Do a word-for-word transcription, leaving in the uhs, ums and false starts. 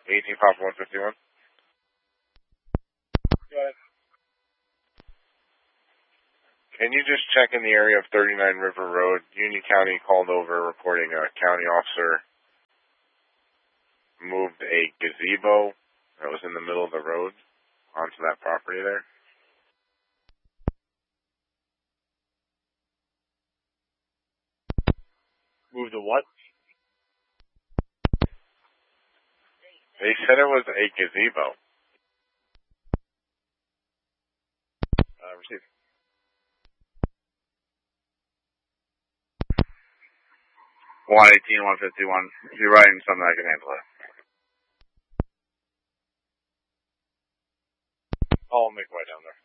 eighteen Pop one fifty-one. Go ahead. Can you just check in the area of thirty-nine River Road? Union County called over reporting a county officer moved a gazebo that was in the middle of the road onto that property there. Moved a what? They said it was a gazebo. Uh, received. one eighteen, one fifty-one. If you're writing something, I can handle it. I'll make my way down there.